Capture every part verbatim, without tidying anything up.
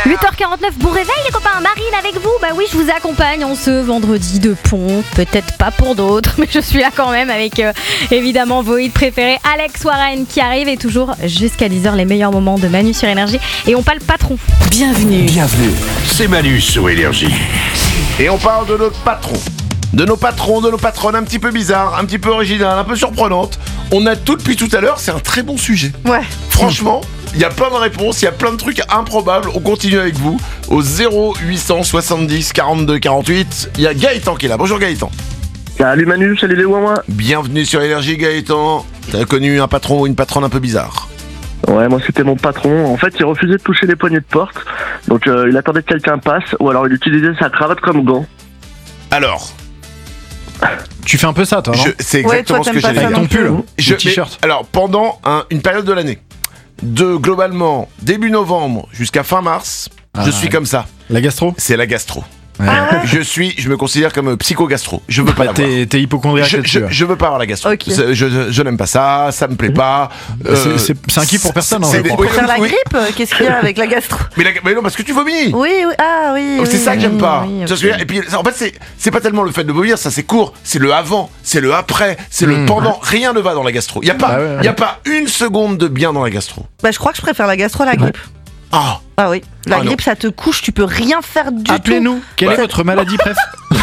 huit heures quarante-neuf, bon réveil les copains, Marine avec vous. Bah oui, je vous accompagne en ce vendredi de pont. Peut-être pas pour d'autres, mais je suis là quand même avec euh, évidemment vos hits préférés. Alex Warren qui arrive et toujours jusqu'à dix heures les meilleurs moments de Manu sur Énergie. Et on parle patron. Bienvenue. Bienvenue, c'est Manu sur Énergie. Et on parle de notre patron. De nos patrons, de nos patronnes un petit peu bizarres, un petit peu originales, un peu surprenantes. On a tout depuis tout à l'heure, c'est un très bon sujet. Ouais. Franchement, il y a plein de réponses, il y a plein de trucs improbables. On continue avec vous au zéro huit cent soixante-dix quarante-deux quarante-huit. Il y a Gaëtan qui est là. Bonjour Gaëtan. Salut Manu, salut les ouin-ouin. Bienvenue sur Énergie Gaëtan. T'as connu un patron ou une patronne un peu bizarre? Ouais, moi c'était mon patron. En fait, il refusait de toucher les poignées de porte. Donc euh, il attendait que quelqu'un passe, ou alors il utilisait sa cravate comme gant. Alors, tu fais un peu ça, toi, non? je, c'est exactement Ouais, toi, ce que t'aimes pas j'allais ça Avec dire. ton pull, Je- le t-shirt. mais, alors, pendant un- une période de l'année, de globalement début novembre jusqu'à fin mars, Ah, je suis ouais. comme ça. La gastro. C'est la gastro. Ouais. Je suis, je me considère comme psycho-gastro. Je veux pas Bah, l'avoir. t'es, t'es hypochondriaque Je, là-dessus. je, ouais. je veux pas avoir la gastro. Ok. C'est- Je, je, je n'aime pas ça, ça me plaît pas. Bah, c'est- c'est- c'est un kiff pour personne, hein, c'est je des- crois. oui, Pour faire la oui. grippe, euh, qu'est-ce qu'il y a avec la gastro? Mais, la- mais non, parce que tu vomis. Oui, oui, ah oui. Oh, c'est oui, ça que oui, j'aime pas. oui, Tu vois ce ok. que je veux dire. Et puis, en fait, c'est, c'est pas tellement le fait de vomir, ça c'est court. C'est le avant, c'est le après, c'est le Mmh. pendant. Rien ne va dans la gastro. Il y a pas, Bah ouais, ouais. y a pas une seconde de bien dans la gastro. Bah, je crois que je préfère la gastro à la grippe. Ah. Ah oui, la Ah, non. grippe ça te couche, tu peux rien faire du tout. Appelez-nous. Quelle Ouais. est votre maladie préf?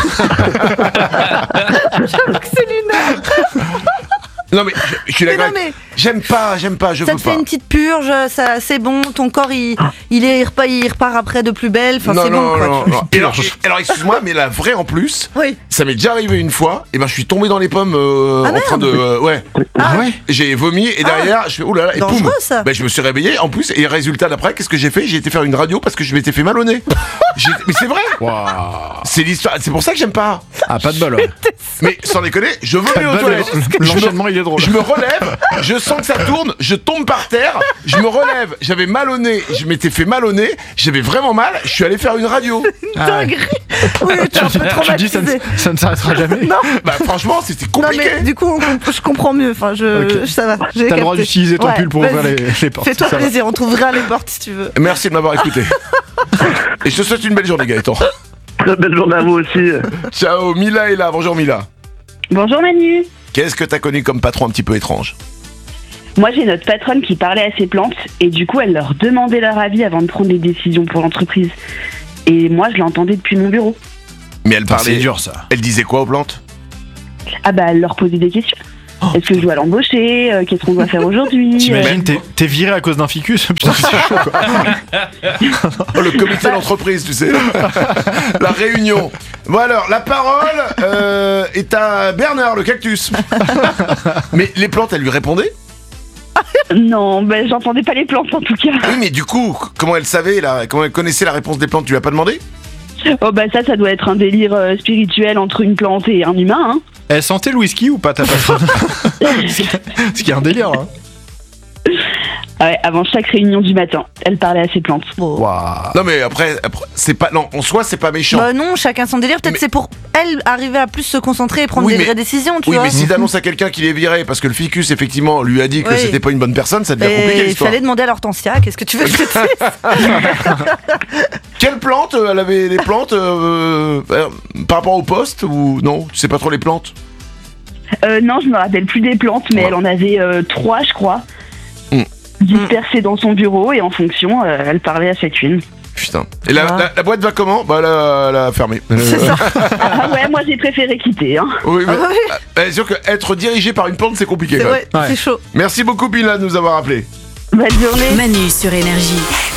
C'est lunaire. Non mais je, je suis Mais d'accord. non, avec- mais J'aime pas, j'aime pas, je ça veux te fait pas. une petite purge, ça, c'est bon, ton corps il, il, est, il, repart, il repart après de plus belle, enfin non, c'est non, bon quoi. non, tu- non. Et alors, et- alors, excuse-moi, mais la vraie en plus, Oui. ça m'est déjà arrivé une fois. Et ben je suis tombé dans les pommes euh, Ah, en train de, euh, ouais. Ah ouais. J'ai vomi et derrière je fais oulala et Dangereux, poum. ça. Ben, je me suis réveillé en plus et résultat d'après qu'est-ce que j'ai fait? J'ai été faire une radio parce que je m'étais fait mal au nez. J'ai- mais c'est vrai. Waouh. C'est l'histoire. C'est pour ça que j'aime pas. Ah, pas de bol. Ouais. Mais sans déconner, je Pas vomis de aux bol, toilettes. mais Je me- l'enchaînement il est drôle. Je me relève, je sens que ça tourne, je tombe par terre, je me relève, j'avais mal au nez, je m'étais fait mal au nez, j'avais vraiment mal, je suis allé faire une radio. Ah ouais. Dinguerie. Oui, tu es un peu Tu te dis ça ne, traumatisé. ça ne s'arrêtera jamais. Non, Bah franchement, c'était non compliqué. mais du coup on comp- je comprends mieux, enfin je, Ok. je- ça va. j'ai T'as le droit capté. d'utiliser ton Ouais, pull pour vas-y. ouvrir les, les portes. Fais-toi ça va. plaisir, on t'ouvrira les portes si tu veux. Merci de m'avoir écouté. Et je te souhaite une belle journée Gaëtan. Très belle journée à vous aussi. Ciao, Mila est là, bonjour Mila. Bonjour Manu. Qu'est-ce que t'as connu comme patron un petit peu étrange? Moi j'ai notre patronne qui parlait à ses plantes et du coup elle leur demandait leur avis avant de prendre des décisions pour l'entreprise. Et moi je l'entendais depuis mon bureau. Mais elle Putain, parlait, c'est dur ça. elle disait quoi aux plantes? Ah bah elle leur posait des questions. Est-ce que je dois l'embaucher? Euh, Qu'est-ce qu'on doit faire aujourd'hui? T'imagines, t'es, t'es viré à cause d'un ficus? Putain, c'est chaud quoi. Oh, le comité d'entreprise, tu sais. La réunion. Bon alors, la parole euh, est à Bernard, le cactus. Mais les plantes, elles lui répondaient? Non, bah j'entendais pas les plantes en tout cas. Oui, mais du coup, comment elle savait, là, comment elle connaissait la réponse des plantes? Tu lui as pas demandé? Oh bah ça, ça doit être un délire euh, spirituel entre une plante et un humain. Hein. Elle sentait le whisky ou pas ta patronne? Ce qui est un délire. Hein. Ah ouais, avant chaque réunion du matin, elle parlait à ses plantes. Waouh. Non, mais après, après, c'est pas, non, en soi, c'est pas méchant. Bah non, chacun son délire. Peut-être Mais- c'est pour elle arriver à plus se concentrer et prendre Oui, des mais- vraies décisions, tu Oui, vois. mais si t'annonces à quelqu'un qu'il est viré parce que le ficus, effectivement, lui a dit que Oui. c'était pas une bonne personne, ça devient compliqué Et il l'histoire. fallait demander à l'Hortensia, qu'est-ce que tu veux que je te dise? Quelle plante euh, elle avait les plantes euh, euh, par rapport au poste ou non? Tu sais pas trop les plantes? Euh, non, je me rappelle plus des plantes, mais Ouais. elle en avait euh, trois, je crois, Mm. dispersées dans son bureau et en fonction, euh, elle parlait à chacune. Putain. Et la, Ah. la- la boîte va comment? Bah, elle a, elle a fermé. C'est ça. Ah ouais, moi j'ai préféré quitter. Hein. Oui, mais, Ah oui. euh, c'est sûr qu'être dirigé par une plante, c'est compliqué. C'est quand même. ouais, Ouais. c'est chaud. Merci beaucoup, Pila, de nous avoir appelé. Bonne journée. Manu sur Énergie.